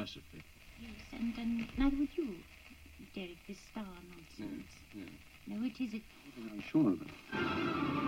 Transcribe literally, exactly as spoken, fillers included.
mercifully. Yes, and, and neither would you, Derek, this star nonsense. No, no. No, it is a... I'm sure of it.